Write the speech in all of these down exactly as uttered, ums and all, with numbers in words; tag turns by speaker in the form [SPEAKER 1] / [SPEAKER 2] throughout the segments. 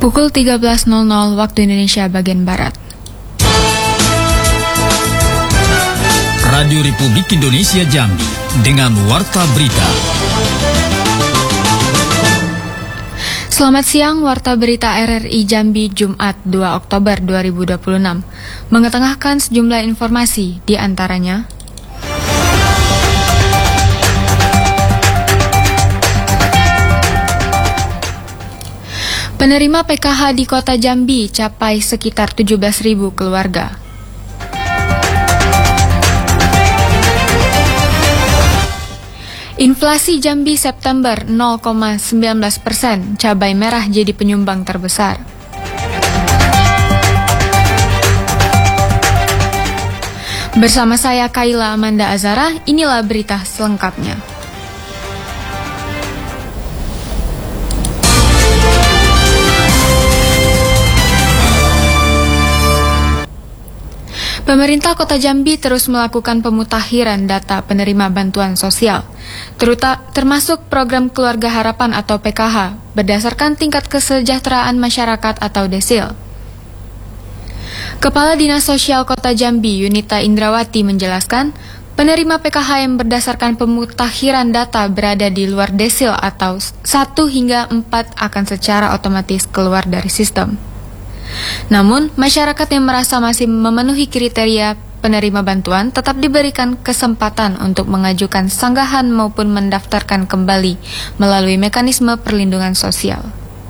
[SPEAKER 1] Pukul tiga belas nol nol waktu Indonesia bagian Barat.
[SPEAKER 2] Radio Republik Indonesia Jambi dengan Warta Berita.
[SPEAKER 1] Selamat siang, Warta Berita R R I Jambi Jumat dua Oktober dua ribu dua puluh enam mengetengahkan sejumlah informasi, di antaranya penerima P K H di Kota Jambi capai sekitar tujuh belas ribu keluarga. Inflasi Jambi September nol koma sembilan belas persen, cabai merah jadi penyumbang terbesar. Bersama saya Kaila Amanda Azara, inilah berita selengkapnya. Pemerintah Kota Jambi terus melakukan pemutakhiran data penerima bantuan sosial, terutama termasuk program Keluarga Harapan atau P K H, berdasarkan tingkat kesejahteraan masyarakat atau desil. Kepala Dinas Sosial Kota Jambi, Yunita Indrawati, menjelaskan, penerima P K H yang berdasarkan pemutakhiran data berada di luar desil atau satu hingga empat akan secara otomatis keluar dari sistem. Namun, masyarakat yang merasa masih memenuhi kriteria penerima bantuan tetap diberikan kesempatan untuk mengajukan sanggahan maupun mendaftarkan kembali melalui mekanisme perlindungan sosial.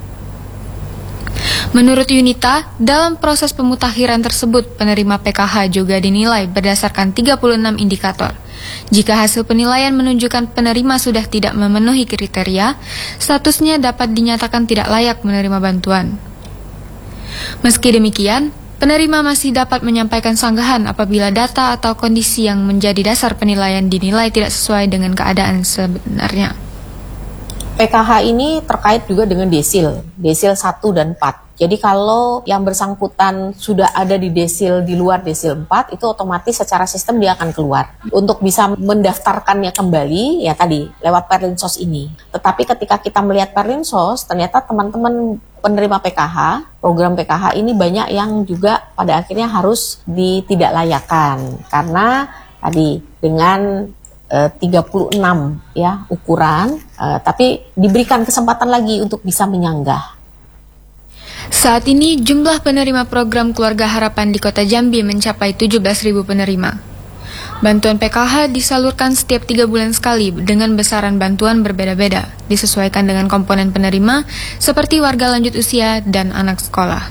[SPEAKER 1] Menurut Yunita, dalam proses pemutakhiran tersebut, penerima P K H juga dinilai berdasarkan tiga puluh enam indikator. Jika hasil penilaian menunjukkan penerima sudah tidak memenuhi kriteria, statusnya dapat dinyatakan tidak layak menerima bantuan. Meski demikian, penerima masih dapat menyampaikan sanggahan apabila data atau kondisi yang menjadi dasar penilaian dinilai tidak sesuai dengan keadaan sebenarnya.
[SPEAKER 3] P K H ini terkait juga dengan desil, desil satu dan empat. Jadi kalau yang bersangkutan sudah ada di desil di luar desil empat, itu otomatis secara sistem dia akan keluar. Untuk bisa mendaftarkannya kembali, ya tadi, lewat Perlinsos ini. Tetapi ketika kita melihat Perlinsos, ternyata teman-teman penerima P K H, program P K H ini banyak yang juga pada akhirnya harus ditidaklayakkan. Karena tadi dengan e, tiga puluh enam ya ukuran, e, tapi diberikan kesempatan lagi untuk bisa menyanggah.
[SPEAKER 1] Saat ini jumlah penerima program Keluarga Harapan di Kota Jambi mencapai tujuh belas ribu penerima. Bantuan P K H disalurkan setiap tiga bulan sekali dengan besaran bantuan berbeda-beda, disesuaikan dengan komponen penerima seperti warga lanjut usia dan anak sekolah.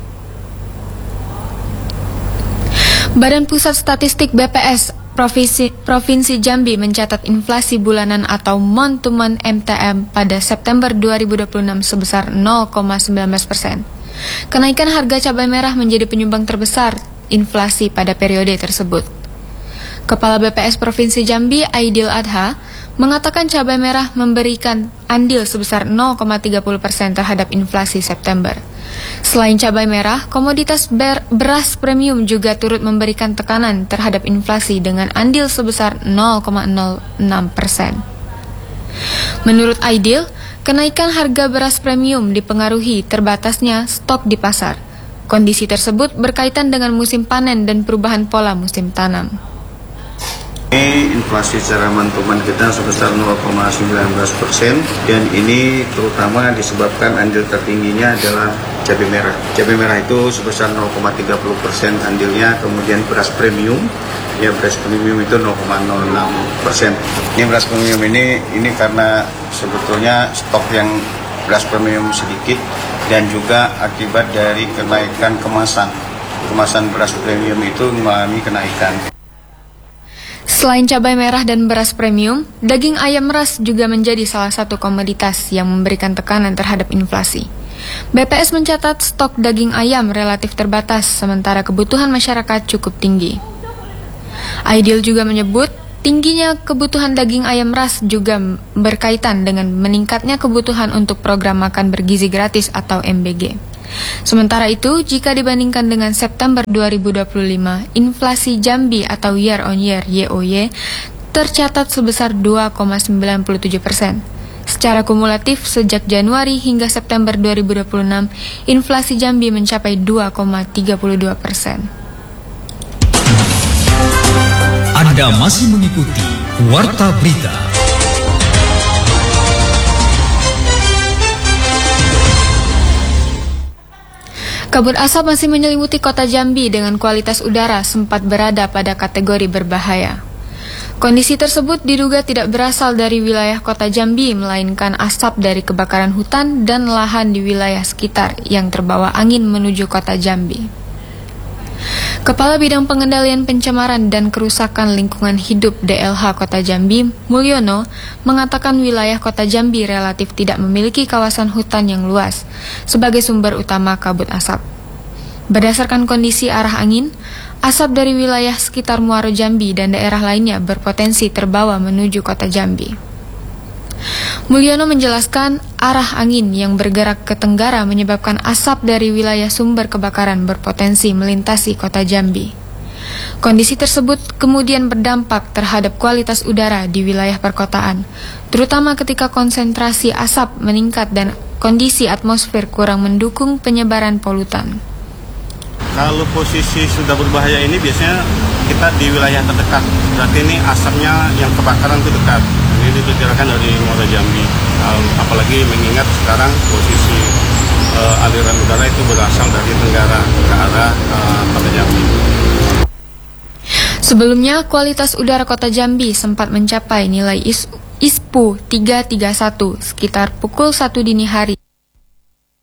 [SPEAKER 1] Badan Pusat Statistik B P S Provinsi, Provinsi Jambi mencatat inflasi bulanan atau month-to-month M T M pada September dua ribu dua puluh enam sebesar nol koma sembilan belas persen. Kenaikan harga cabai merah menjadi penyumbang terbesar inflasi pada periode tersebut. Kepala B P S Provinsi Jambi, Aidil Adha, mengatakan cabai merah memberikan andil sebesar nol koma tiga puluh persen terhadap inflasi September. Selain cabai merah, komoditas ber- beras premium juga turut memberikan tekanan terhadap inflasi dengan andil sebesar nol koma nol enam persen. Menurut Aidil, kenaikan harga beras premium dipengaruhi terbatasnya stok di pasar. Kondisi tersebut berkaitan dengan musim panen dan perubahan pola musim tanam.
[SPEAKER 4] Ini inflasi secara month-to-month kita sebesar nol koma sembilan belas persen dan ini terutama disebabkan andil tertingginya adalah cabai merah. Cabai merah itu sebesar nol koma tiga puluh persen andilnya, kemudian beras premium, ya beras premium itu nol koma nol enam persen. Ini beras premium ini ini karena sebetulnya stok yang beras premium sedikit dan juga akibat dari kenaikan kemasan. Kemasan beras premium itu mengalami kenaikan.
[SPEAKER 1] Selain cabai merah dan beras premium, daging ayam ras juga menjadi salah satu komoditas yang memberikan tekanan terhadap inflasi. B P S mencatat stok daging ayam relatif terbatas, sementara kebutuhan masyarakat cukup tinggi. Aidil juga menyebut, tingginya kebutuhan daging ayam ras juga berkaitan dengan meningkatnya kebutuhan untuk program makan bergizi gratis atau M B G. Sementara itu, jika dibandingkan dengan September dua ribu dua puluh lima, inflasi Jambi atau year on year Y O Y tercatat sebesar dua koma sembilan tujuh persen. Secara kumulatif sejak Januari hingga September dua ribu dua puluh enam, inflasi Jambi mencapai dua koma tiga dua persen.
[SPEAKER 2] Anda masih mengikuti Warta Berita.
[SPEAKER 1] Kabut asap masih menyelimuti kota Jambi dengan kualitas udara sempat berada pada kategori berbahaya. Kondisi tersebut diduga tidak berasal dari wilayah kota Jambi, melainkan asap dari kebakaran hutan dan lahan di wilayah sekitar yang terbawa angin menuju kota Jambi. Kepala Bidang Pengendalian Pencemaran dan Kerusakan Lingkungan Hidup D L H Kota Jambi, Mulyono, mengatakan wilayah kota Jambi relatif tidak memiliki kawasan hutan yang luas sebagai sumber utama kabut asap. Berdasarkan kondisi arah angin, asap dari wilayah sekitar Muaro Jambi dan daerah lainnya berpotensi terbawa menuju kota Jambi. Mulyono menjelaskan arah angin yang bergerak ke tenggara menyebabkan asap dari wilayah sumber kebakaran berpotensi melintasi kota Jambi. Kondisi tersebut kemudian berdampak terhadap kualitas udara di wilayah perkotaan, terutama ketika konsentrasi asap meningkat dan kondisi atmosfer kurang mendukung penyebaran polutan.
[SPEAKER 5] Kalau posisi sudah berbahaya ini biasanya kita di wilayah terdekat, berarti ini asapnya yang kebakaran itu dekat. Ini diperkirakan dari Muaro Jambi, um, apalagi mengingat sekarang posisi uh, aliran udara itu berasal dari tenggara ke arah uh, kota Jambi.
[SPEAKER 1] Sebelumnya, kualitas udara kota Jambi sempat mencapai nilai I S P U tiga tiga satu sekitar pukul satu dini hari.